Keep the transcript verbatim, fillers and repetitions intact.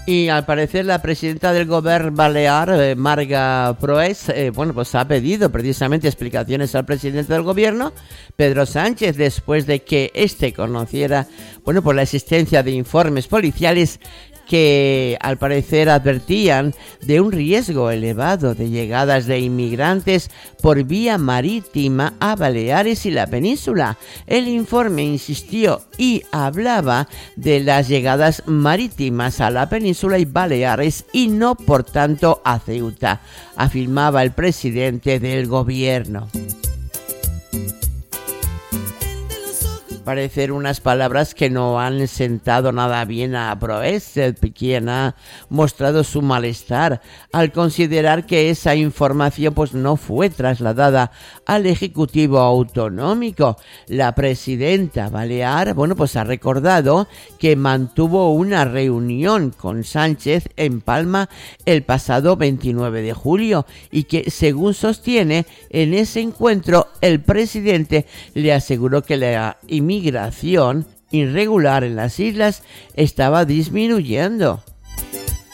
Y al parecer la presidenta del Gobierno Balear, eh, Marga Proes, eh, bueno, pues ha pedido precisamente explicaciones al presidente del gobierno, Pedro Sánchez, después de que éste conociera, bueno, por la existencia de informes policiales que al parecer advertían de un riesgo elevado de llegadas de inmigrantes por vía marítima a Baleares y la península. El informe insistió y hablaba de las llegadas marítimas a la península y Baleares y no por tanto a Ceuta, afirmaba el presidente del gobierno. Parecer unas palabras que no han sentado nada bien a Proes, quien ha mostrado su malestar al considerar que esa información pues no fue trasladada al Ejecutivo Autonómico. La presidenta balear, bueno, pues ha recordado que mantuvo una reunión con Sánchez en Palma el pasado veintinueve de julio y que, según sostiene, en ese encuentro el presidente le aseguró que la inmigración irregular en las islas estaba disminuyendo.